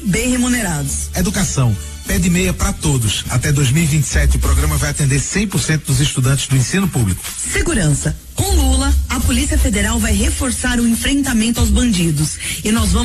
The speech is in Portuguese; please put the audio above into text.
bem remunerados. Educação. Pé de meia para todos. Até 2027, o programa vai atender 100% dos estudantes do ensino público. Segurança. Com Lula, a Polícia Federal vai reforçar o enfrentamento aos bandidos. E nós vamos